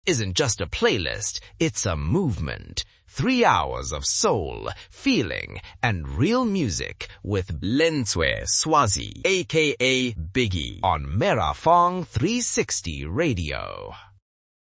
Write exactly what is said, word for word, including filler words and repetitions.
isn't just a playlist, it's a movement. Three hours of soul, feeling, and real music with Lenswe Swazi, aka Biggie, on Merafong three sixty Radio.